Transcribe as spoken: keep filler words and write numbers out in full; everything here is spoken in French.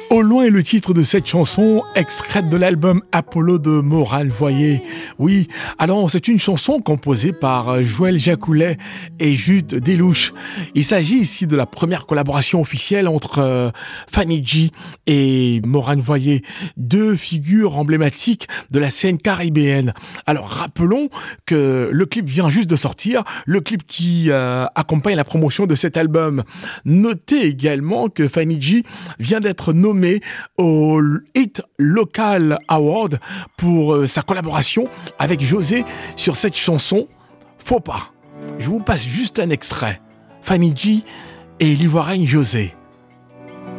Au loin est le titre de cette chanson, extraite de l'album Apollo de Morane Voyer. Oui, alors c'est une chanson composée par Joël Jacoulet et Jude Delouche. Il s'agit ici de la première collaboration officielle entre euh, Fanny G et Morane Voyer, deux figures emblématiques de la scène caribéenne. Alors rappelons que le clip vient juste de sortir, le clip qui euh, accompagne la promotion de cet album. Notez également que Fanny G vient d'être nommée au Hit Local Award pour euh, sa collaboration avec José sur cette chanson Faut pas. Je vous passe juste un extrait. Fanny G et l'ivoirienne José.